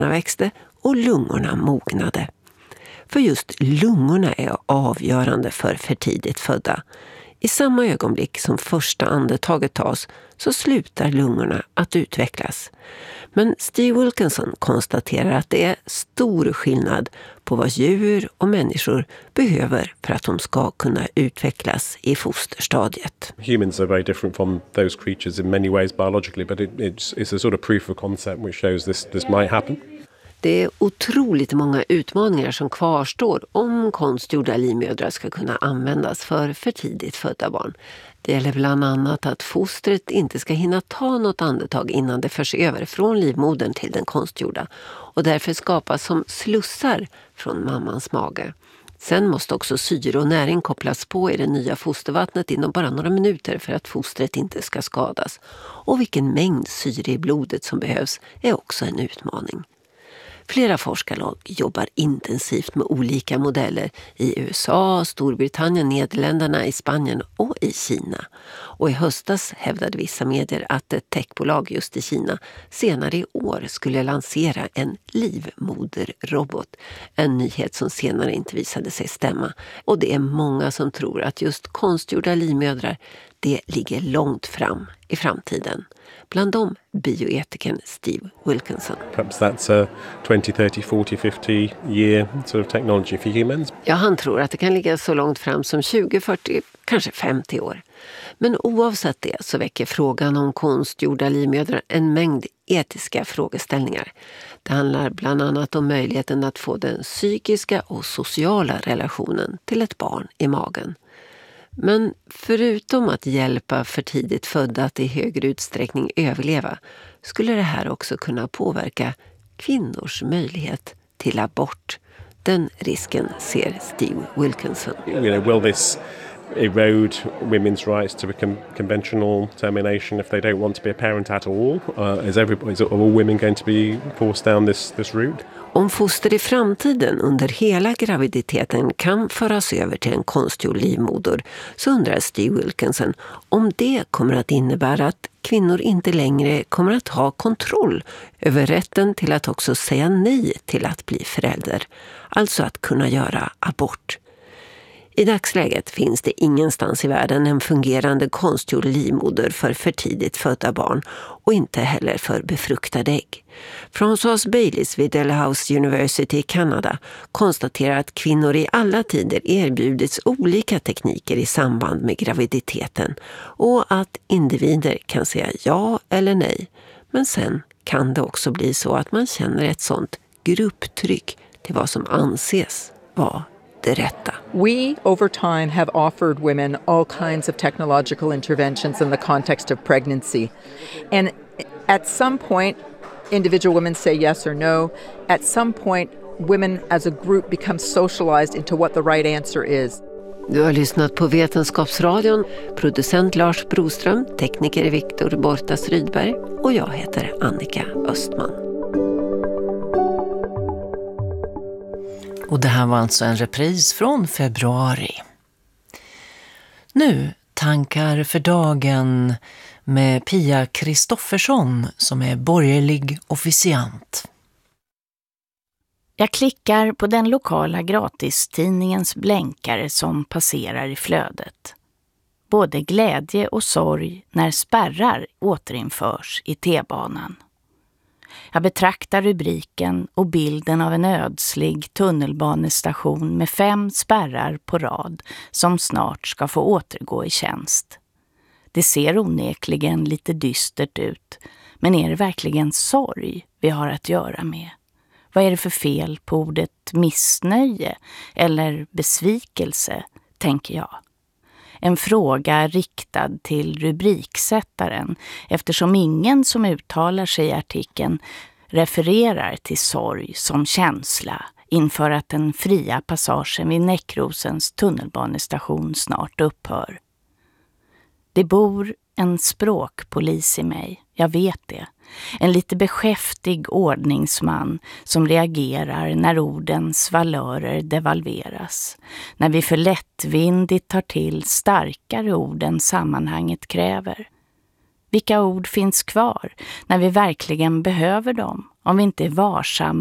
växte och lungorna mognade. För just lungorna är avgörande för tidigt födda. I samma ögonblick som första andetaget tas så slutar lungorna att utvecklas. Men Steve Wilkinson konstaterar att det är stor skillnad på vad djur och människor behöver för att de ska kunna utvecklas i fosterstadiet. Humans are very different from those creatures in many ways biologically, but it's a sort of proof of concept which shows this might happen. Det är otroligt många utmaningar som kvarstår om konstgjorda livmödrar ska kunna användas för tidigt födda barn. Det gäller bland annat att fostret inte ska hinna ta något andetag innan det förs över från livmodern till den konstgjorda och därför skapas som slussar från mammans mage. Sen måste också syre och näring kopplas på i det nya fostervattnet inom bara några minuter för att fostret inte ska skadas. Och vilken mängd syre i blodet som behövs är också en utmaning. Flera forskarlag jobbar intensivt med olika modeller i USA, Storbritannien, Nederländerna, i Spanien och i Kina. Och i höstas hävdade vissa medier att ett techbolag just i Kina senare i år skulle lansera en livmoderrobot. En nyhet som senare inte visade sig stämma. Och det är många som tror att just konstgjorda livmödrar, det ligger långt fram i framtiden. Bland dem bioetikern Steve Wilkinson. Perhaps that's a 20, 30, 40, 50 year sort of technology for humans. Ja, han tror att det kan ligga så långt fram som 20, 40, kanske 50 år. Men oavsett det så väcker frågan om konstgjorda livmödrar en mängd etiska frågeställningar. Det handlar bland annat om möjligheten att få den psykiska och sociala relationen till ett barn i magen. Men förutom att hjälpa för tidigt födda att i högre utsträckning överleva skulle det här också kunna påverka kvinnors möjlighet till abort. Den risken ser Steve Wilkinson. Will this erode women's rights to a conventional termination if they don't want to be a parent at all? Is all women going to be forced down this route? Om foster i framtiden under hela graviditeten kan föras över till en konstgjord livmoder så undrar Steve Wilkinson om det kommer att innebära att kvinnor inte längre kommer att ha kontroll över rätten till att också säga nej till att bli förälder. Alltså att kunna göra abort. I dagsläget finns det ingenstans i världen en fungerande konstgjord livmoder för tidigt födda barn och inte heller för befruktade ägg. François Baylis vid Dalhousie University i Kanada konstaterar att kvinnor i alla tider erbjudits olika tekniker i samband med graviditeten och att individer kan säga ja eller nej. Men sen kan det också bli så att man känner ett sånt grupptryck till vad som anses vara det rätta. We, over time, have offered women all kinds of technological interventions in the context of pregnancy. And at some point, individual women say yes or no. At some point, women as a group become socialized into what the right answer is. Du har lyssnat på Vetenskapsradion, producent Lars Broström, tekniker Viktor Bortas Rydberg och jag heter Annika Östman. Och det här var alltså en repris från februari. Nu tankar för dagen med Pia Kristoffersson som är borgerlig officiant. Jag klickar på den lokala gratistidningens blänkare som passerar i flödet. Både glädje och sorg när spärrar återinförs i T-banan. Jag betraktar rubriken och bilden av en ödslig tunnelbanestation med 5 spärrar på rad som snart ska få återgå i tjänst. Det ser onekligen lite dystert ut, men är det verkligen sorg vi har att göra med? Vad är det för fel på ordet missnöje eller besvikelse, tänker jag. En fråga riktad till rubriksättaren eftersom ingen som uttalar sig i artikeln refererar till sorg som känsla inför att den fria passagen vid Näckrosens tunnelbanestation snart upphör. Det bor en språkpolis i mig, jag vet det. En lite beskäftig ordningsman som reagerar när ordens valörer devalveras. När vi för lättvindigt tar till starkare ord än sammanhanget kräver. Vilka ord finns kvar när vi verkligen behöver dem, om vi inte är varsamma